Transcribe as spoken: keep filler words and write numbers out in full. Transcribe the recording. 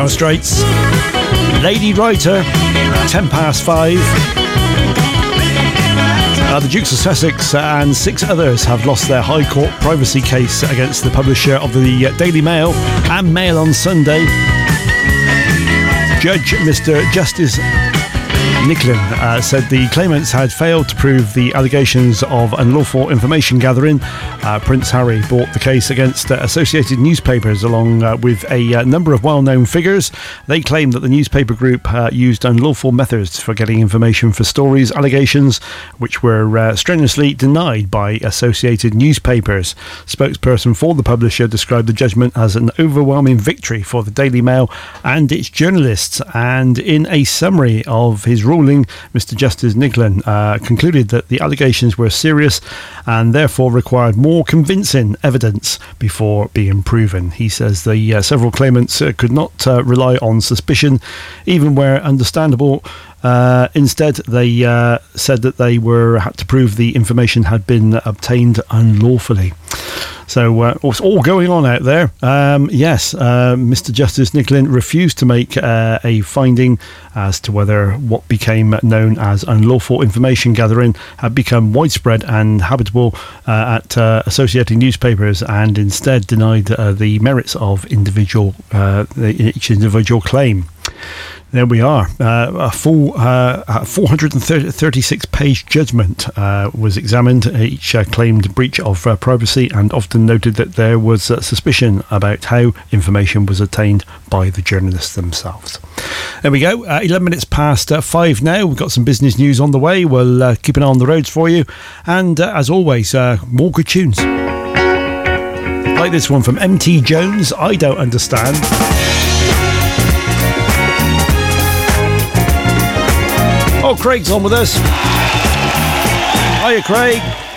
Straits, Lady Writer, ten past five. Uh, the Dukes of Sussex and six others have lost their High Court privacy case against the publisher of the uh, Daily Mail and Mail on Sunday. Judge Mister Justice Nicklin uh, said the claimants had failed to prove the allegations of unlawful information gathering. Uh, Prince Harry brought the case against uh, Associated Newspapers along uh, with a uh, number of well-known figures. They claim that the newspaper group uh, used unlawful methods for getting information for stories, allegations which were uh, strenuously denied by Associated Newspapers. Spokesperson for the publisher described the judgment as an overwhelming victory for the Daily Mail and its journalists, and in a summary of his ruling, Mister Justice Nicklin uh, concluded that the allegations were serious and therefore required more convincing evidence before being proven. He says the uh, several claimants uh, could not uh, rely on suspicion, even where understandable. Uh, instead, they uh, said that they were had to prove the information had been obtained unlawfully. So uh, it's all going on out there. Um, yes, uh, Mister Justice Nicklin refused to make uh, a finding as to whether what became known as unlawful information gathering had become widespread and habitable uh, at uh, Associated Newspapers, and instead denied uh, the merits of individual uh, each individual claim. There we are. Uh, a full uh, four hundred thirty-six page judgment uh, was examined. Each uh, claimed breach of uh, privacy and often noted that there was uh, suspicion about how information was obtained by the journalists themselves. There we go. Uh, eleven minutes past uh, five now. We've got some business news on the way. We'll uh, keep an eye on the roads for you. And uh, as always, uh, more good tunes. Like this one from M T Jones, I Don't Understand. Oh, Craig's on with us. Hiya, Craig.